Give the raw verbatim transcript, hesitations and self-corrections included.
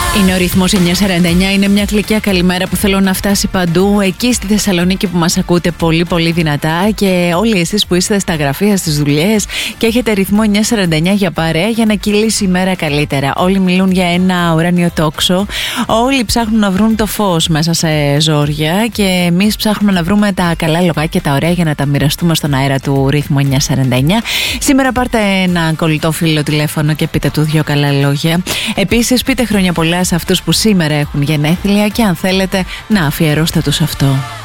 Είναι ο ρυθμός εννιά σαράντα εννιά, είναι μια γλυκιά καλημέρα που θέλω να φτάσει παντού. Εκεί στη Θεσσαλονίκη που μας ακούτε πολύ πολύ δυνατά, και όλοι εσείς που είστε στα γραφεία, στις δουλειές και έχετε ρυθμό εννιά σαράντα εννιά για παρέα, για να κυλήσει η μέρα καλύτερα. Όλοι μιλούν για ένα ουράνιο τόξο, όλοι ψάχνουν να βρουν το φως μέσα σε ζόρια, και εμείς ψάχνουμε να βρούμε τα καλά λογάκια, τα ωραία, για να τα μοιραστούμε στον αέρα του ρυθμού εννιά σαράντα εννιά. Σήμερα πάρτε ένα κολλητό φίλο τηλέφωνο και πείτε του δυο καλά λόγια. Επίσης πείτε χρόνια πολλά σε αυτούς που σήμερα έχουν γενέθλια, και αν θέλετε να αφιερώστε τους αυτό.